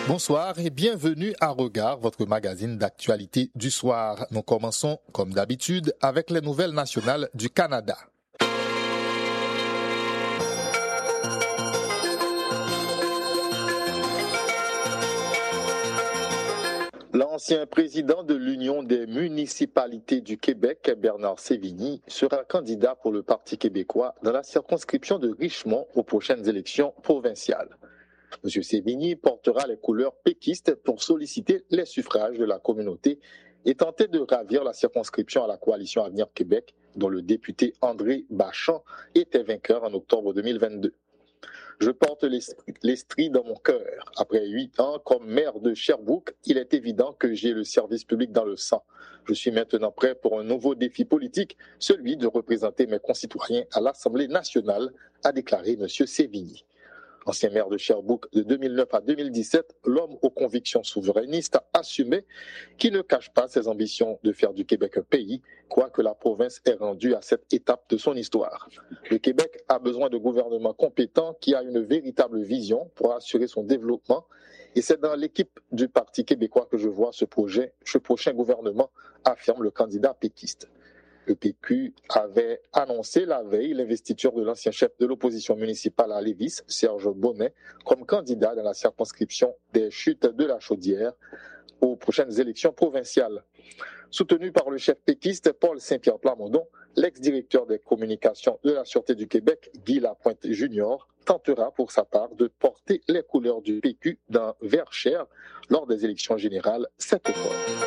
Bonsoir et bienvenue à Regard, votre magazine d'actualité du soir. Nous commençons, comme d'habitude, avec les nouvelles nationales du Canada. L'ancien président de l'Union des municipalités du Québec, Bernard Sévigny, sera candidat pour le Parti québécois dans la circonscription de Richmond aux prochaines élections provinciales. M. Sévigny portera les couleurs péquistes pour solliciter les suffrages de la communauté et tenter de ravir la circonscription à la coalition Avenir Québec, dont le député André Bachand était vainqueur en octobre 2022. Je porte l'Estrie dans mon cœur. Après 8 ans comme maire de Sherbrooke, il est évident que j'ai le service public dans le sang. Je suis maintenant prêt pour un nouveau défi politique, celui de représenter mes concitoyens à l'Assemblée nationale, a déclaré M. Sévigny. Ancien maire de Sherbrooke de 2009 à 2017, l'homme aux convictions souverainistes assumait qu'il ne cache pas ses ambitions de faire du Québec un pays, quoique la province est rendue à cette étape de son histoire. Le Québec a besoin de gouvernements compétents qui a une véritable vision pour assurer son développement, et c'est dans l'équipe du Parti québécois que je vois ce prochain gouvernement, affirme le candidat péquiste. Le PQ avait annoncé la veille l'investiture de l'ancien chef de l'opposition municipale à Lévis, Serge Bonnet, comme candidat dans la circonscription des Chutes de la Chaudière aux prochaines élections provinciales. Soutenu par le chef péquiste Paul Saint-Pierre Plamondon, l'ex-directeur des communications de la Sûreté du Québec, Guy Lapointe Junior, tentera pour sa part de porter les couleurs du PQ dans Verchères lors des élections générales cet automne.